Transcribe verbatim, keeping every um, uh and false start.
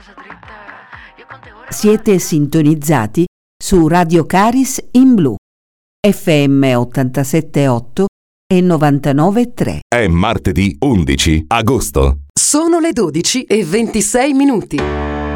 Siete sintonizzati su Radio Caris in Blu, F M ottantasette virgola otto e novantanove virgola tre. È martedì undici agosto. Sono le dodici e ventisei minuti.